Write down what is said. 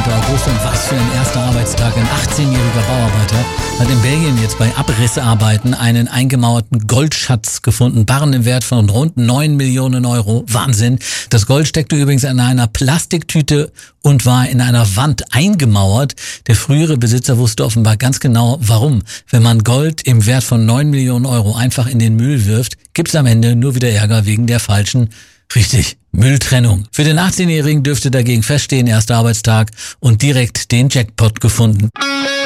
August und was für ein erster Arbeitstag. Ein 18-jähriger Bauarbeiter hat in Belgien jetzt bei Abrissarbeiten einen eingemauerten Goldschatz gefunden. Barren im Wert von rund 9 Millionen Euro. Wahnsinn. Das Gold steckte übrigens in einer Plastiktüte und war in einer Wand eingemauert. Der frühere Besitzer wusste offenbar ganz genau, warum. Wenn man Gold im Wert von 9 Millionen Euro einfach in den Müll wirft, gibt's am Ende nur wieder Ärger wegen der falschen, richtig, Mülltrennung. Für den 18-Jährigen dürfte dagegen feststehen, erster Arbeitstag und direkt den Jackpot gefunden.